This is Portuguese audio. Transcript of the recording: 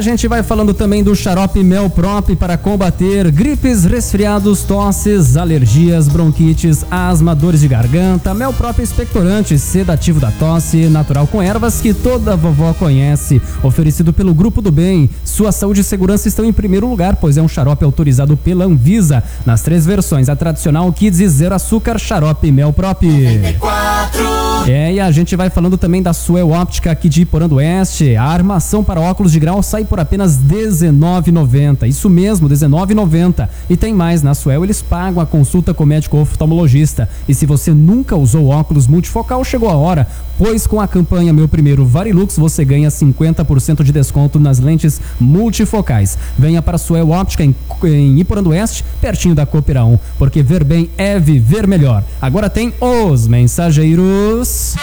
gente vai falando também do xarope Melprop para combater gripes, resfriados, tosses, alergias, bronquites, asma, dores de garganta. Melprop expectorante, sedativo da tosse, natural com ervas que toda vovó conhece. Oferecido pelo Grupo do Bem. Sua saúde e segurança estão em primeiro lugar, pois é um xarope autorizado pela Anvisa. Nas 3 versões, a tradicional, Kids e zero açúcar, xarope Melprop. 94. E a gente vai falando também da Suel Óptica aqui de Iporã do Oeste. A armação para óculos de grau sai por apenas R$19,90. Isso mesmo, R$19,90. E tem mais, na Suel eles pagam a consulta com médico oftalmologista. E se você nunca usou óculos multifocal, chegou a hora, pois com a campanha Meu Primeiro Varilux você ganha 50% de desconto nas lentes multifocais. Venha para a Suel Óptica em Iporã do Oeste, pertinho da Coopera 1, porque ver bem é viver melhor. Agora tem os mensageiros.